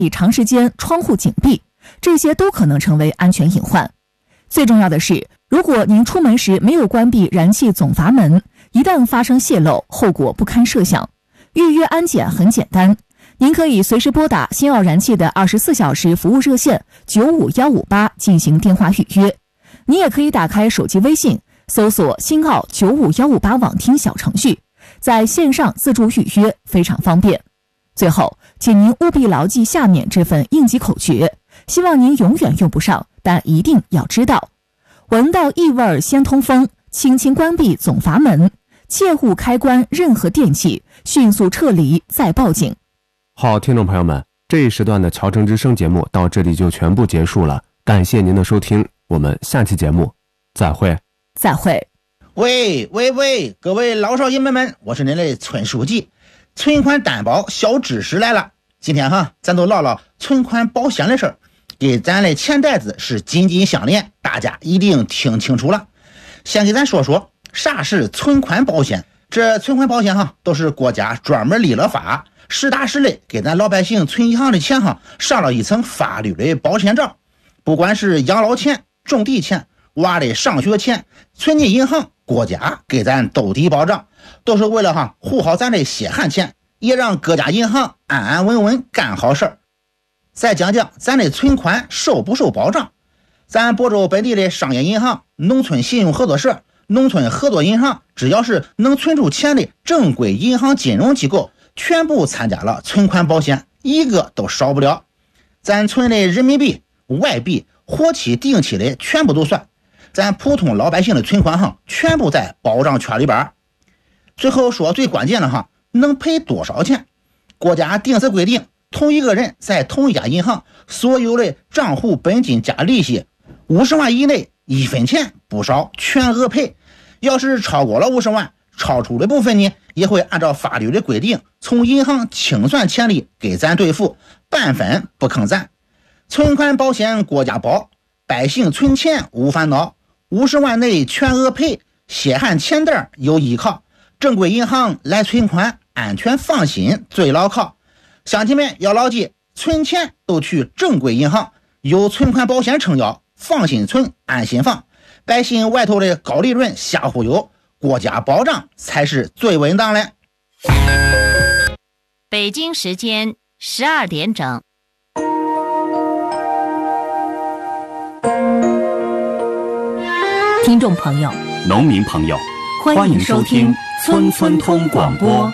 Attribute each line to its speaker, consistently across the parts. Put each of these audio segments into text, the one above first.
Speaker 1: 长时间窗户紧闭，这些都可能成为安全隐患。最重要的是，如果您出门时没有关闭燃气总阀门，一旦发生泄漏，后果不堪设想。预约安检很简单，您可以随时拨打新奥燃气的24小时服务热线95158进行电话预约。你也可以打开手机微信，搜索新奥95158网听小程序，在线上自助预约，非常方便。最后，请您务必牢记下面这份应急口诀，希望您永远用不上，但一定要知道：闻到异味先通风，轻轻关闭总阀门，切勿开关任何电器，迅速撤离再报警。
Speaker 2: 好，听众朋友们，这一时段的侨城之声节目到这里就全部结束了，感谢您的收听，我们下期节目再会。
Speaker 1: 再会。
Speaker 3: 喂，各位老少爷们，我是您的村书记。存款担保小知识来了，今天咱都唠唠存款保险的事儿，跟咱的钱袋子是紧紧相连，大家一定听清楚了。先给咱说说啥是存款保险。这存款保险都是国家专门立了法，实打实的给咱老百姓存银行的钱上了一层法律的保险罩。不管是养老钱、种地钱、娃的上学钱，存进银行，国家给咱兜底保障，都是为了护好咱的血汗钱，也让各家银行安安稳稳干好事儿。再讲讲咱的存款受不受保障。咱亳州本地的商业银行、农村信用合作社、农村合作银行，只要是能存出钱的正规银行金融机构，全部参加了存款保险，一个都少不了。咱存的人民币、外币、活期、定期的全部都算，咱普通老百姓的存款全部在保障圈里边。最后说最关键的能赔多少钱？国家定时规定，同一个人在同一家银行所有的账户本金加利息50万以内，1分钱不少，全额赔。要是超过了50万，超出的部分呢，也会按照法律的规定从银行清算钱里给咱兑付，半分不坑咱。存款保险国家保，百姓存钱无烦恼，50万内全额赔，血汗钱袋有依靠。正规银行来存款，安全放心最牢靠。乡亲们要牢记，存钱都去正规银行，有存款保险撑腰，放心存，安心放。百姓外头的高利润瞎忽悠，国家保障才是最稳当的。
Speaker 4: 北京时间12点整。
Speaker 1: 听众朋友、
Speaker 5: 农民朋友，
Speaker 1: 欢迎收听村村通广播。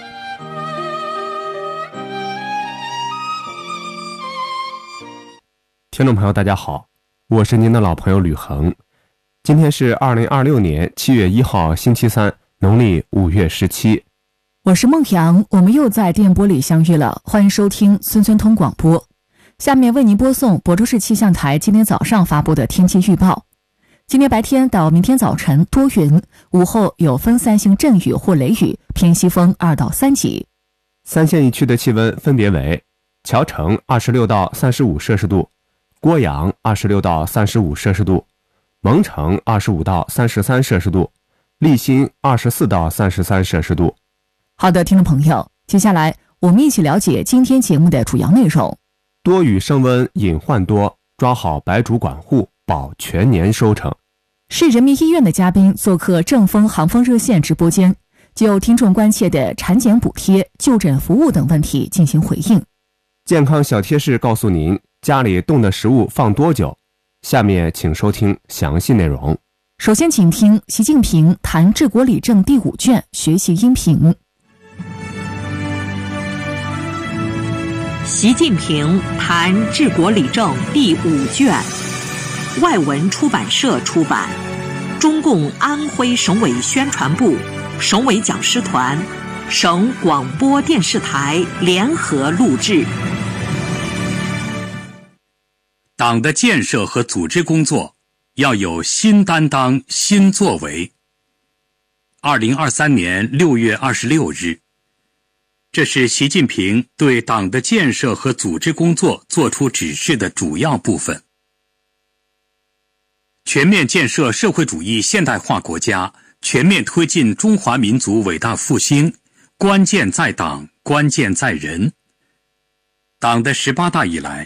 Speaker 2: 听众朋友大家好，我是您的老朋友吕恒。今天是2026年7月1号星期三，农历5月17。
Speaker 1: 我是孟阳，我们又在电波里相遇了，欢迎收听村村通广播。下面为您播送亳州市气象台今天早上发布的天气预报。今天白天到明天早晨多云，午后有分散性阵雨或雷雨，偏西风2到3级。
Speaker 2: 三县一区的气温分别为：谯城26到35摄氏度，郭阳26到35摄氏度，蒙城25到33摄氏度，利辛24到33摄氏度。
Speaker 1: 好的，听众朋友，接下来我们一起了解今天节目的主要内容。
Speaker 2: 多雨升温隐患多，抓好白主管户，保全年收成。
Speaker 1: 市人民医院的嘉宾做客正风航风热线直播间，就听众关切的产检补贴、就诊服务等问题进行回应。
Speaker 2: 健康小贴士告诉您家里冻的食物放多久。下面请收听详细内容。
Speaker 1: 首先请听习近平谈治国理政第5卷学习音频。
Speaker 6: 习近平谈治国理政第5卷，外文出版社出版，中共安徽省委宣传部、省委讲师团、省广播电视台联合录制。
Speaker 5: 党的建设和组织工作要有新担当、新作为。2023年6月26日，这是习近平对党的建设和组织工作作出指示的主要部分。全面建设社会主义现代化国家，全面推进中华民族伟大复兴，关键在党，关键在人。 党的18大以来，